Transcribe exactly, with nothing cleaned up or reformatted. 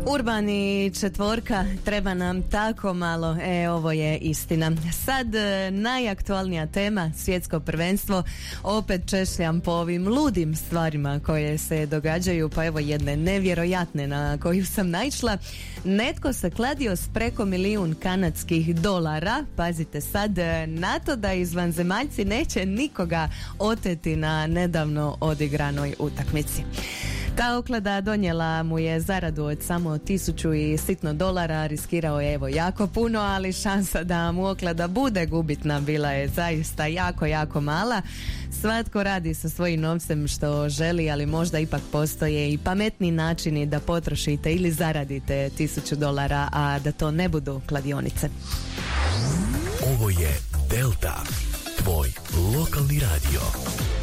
Urbani četvorka, treba nam tako malo, e ovo je istina. Sad e, najaktualnija tema, svjetsko prvenstvo, opet češljam po ovim ludim stvarima koje se događaju, pa evo jedne nevjerojatne na koju sam naišla. Netko se kladio s preko milijun kanadskih dolara, pazite sad, na to da izvanzemaljci neće nikoga oteti na nedavno odigranoj utakmici. Ta oklada donijela mu je zaradu od samo tisuću i sitno dolara, riskirao je evo jako puno, ali šansa da mu oklada bude gubitna bila je zaista jako, jako mala. Svatko radi sa svojim novcem što želi, ali možda ipak postoje i pametni načini da potrošite ili zaradite tisuću dolara, a da to ne budu kladionice. Ovo je Delta, tvoj lokalni radio.